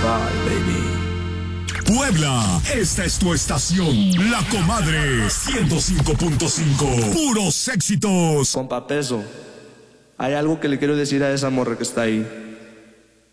Puebla, esta es tu estación, La Comadre 105.5, puros éxitos. Compa Peso, hay algo que le quiero decir a esa morra que está ahí.